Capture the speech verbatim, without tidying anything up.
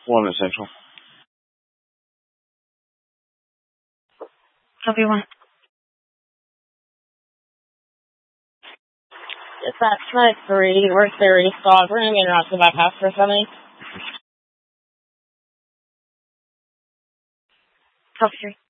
One essential. Copy one. It's that Schmidt three, we're theory stalled. We're gonna interrupt the bypass for something. Copy three.